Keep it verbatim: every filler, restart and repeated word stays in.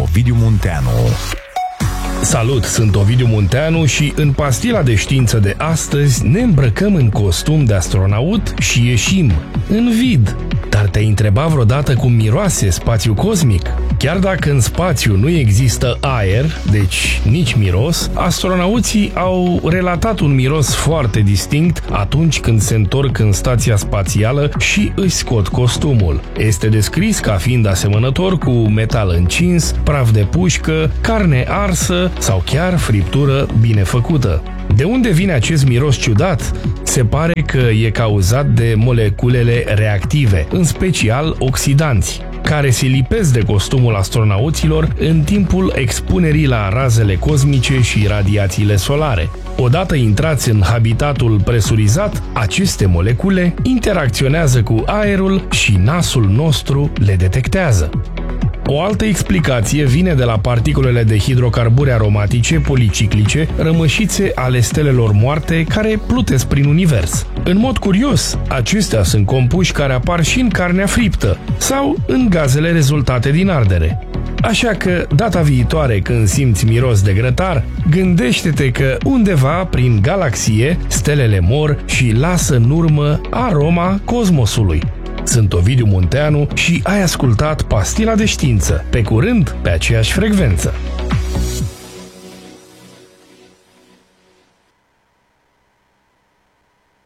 Ovidiu Munteanu. Salut, sunt Ovidiu Munteanu și în pastila de știință de astăzi ne îmbrăcăm în costum de astronaut și ieșim în vid. Dar te-ai întrebat vreodată cum miroase spațiul cosmic? Chiar dacă în spațiu nu există aer, deci nici miros, astronauții au relatat un miros foarte distinct atunci când se întorc în stația spațială și își scot costumul. Este descris ca fiind asemănător cu metal încins, praf de pușcă, carne arsă sau chiar friptură bine făcută. De unde vine acest miros ciudat? Se pare că e cauzat de moleculele reactive, în special oxidanți, care se lipesc de costumul astronauților în timpul expunerii la razele cosmice și radiațiile solare. Odată intrați în habitatul presurizat, aceste molecule interacționează cu aerul și nasul nostru le detectează. O altă explicație vine de la particulele de hidrocarburi aromatice policiclice, rămășițe ale stelelor moarte care plutesc prin univers. În mod curios, acestea sunt compuși care apar și în carnea friptă sau în gazele rezultate din ardere. Așa că, data viitoare când simți miros de grătar, gândește-te că undeva prin galaxie stelele mor și lasă în urmă aroma cosmosului. Sunt Ovidiu Munteanu și ai ascultat Pastila de Știință. Pe curând, pe aceeași frecvență.